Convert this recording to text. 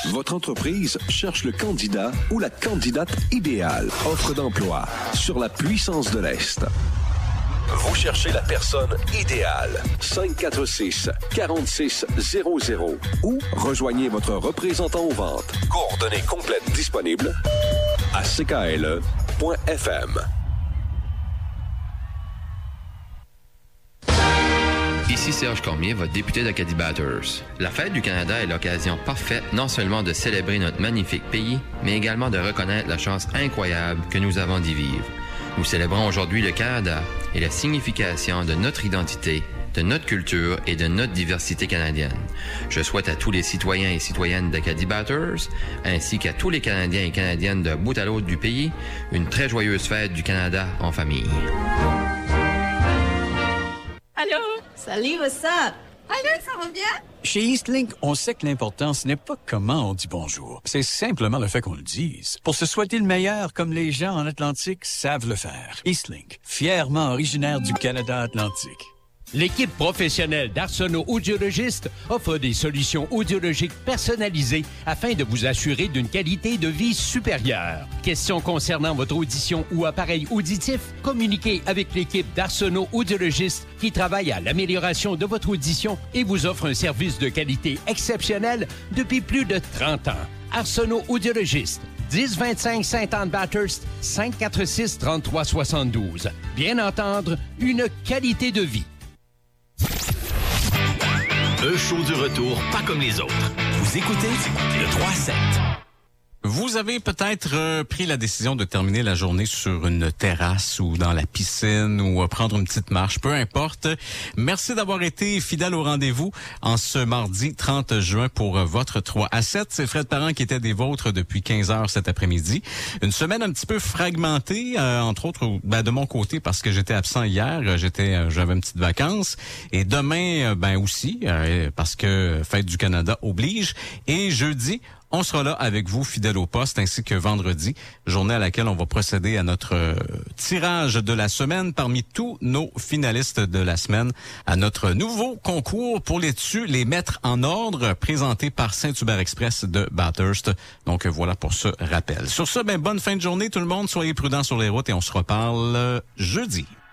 Votre entreprise cherche le candidat ou la candidate idéale. Offre d'emploi sur la puissance de l'Est. Vous cherchez la personne idéale. 546-4600 ou rejoignez votre représentant aux ventes. Coordonnées complètes disponibles à ckle.fm. Ici Serge Cormier, votre député d'Acadie Bathurst. La Fête du Canada est l'occasion parfaite non seulement de célébrer notre magnifique pays, mais également de reconnaître la chance incroyable que nous avons d'y vivre. Nous célébrons aujourd'hui le Canada et la signification de notre identité, de notre culture et de notre diversité canadienne. Je souhaite à tous les citoyens et citoyennes d'Acadie Bathurst, ainsi qu'à tous les Canadiens et Canadiennes d'un bout à l'autre du pays, une très joyeuse fête du Canada en famille. Allô? Salut, what's up? Allô, ça va bien? Chez Eastlink, on sait que l'important, ce n'est pas comment on dit bonjour. C'est simplement le fait qu'on le dise. Pour se souhaiter le meilleur, comme les gens en Atlantique savent le faire. Eastlink, fièrement originaire du Canada Atlantique. L'équipe professionnelle d'Arsenault Audiologistes offre des solutions audiologiques personnalisées afin de vous assurer d'une qualité de vie supérieure. Questions concernant votre audition ou appareil auditif? Communiquez avec l'équipe d'Arsenault Audiologistes qui travaille à l'amélioration de votre audition et vous offre un service de qualité exceptionnel depuis plus de 30 ans. Arsenault Audiologistes. 1025 Sainte-Anne-Bathurst, 546-3372. Bien entendre, une qualité de vie. Un show du retour pas comme les autres. Vous écoutez le 3-7. Vous avez peut-être pris la décision de terminer la journée sur une terrasse ou dans la piscine ou prendre une petite marche, peu importe. Merci d'avoir été fidèle au rendez-vous en ce mardi 30 juin pour votre 3 à 7. C'est Fred Parent qui était des vôtres depuis 15 heures cet après-midi. Une semaine un petit peu fragmentée, entre autres de mon côté parce que j'étais absent hier, j'avais une petite vacance. Et demain, aussi, parce que Fête du Canada oblige. Et jeudi, on sera là avec vous, fidèles au poste, ainsi que vendredi, journée à laquelle on va procéder à notre tirage de la semaine parmi tous nos finalistes de la semaine, à notre nouveau concours pour les mettre en ordre, présenté par Saint-Hubert Express de Bathurst. Donc voilà pour ce rappel. Sur ce, bonne fin de journée tout le monde, soyez prudents sur les routes et on se reparle jeudi.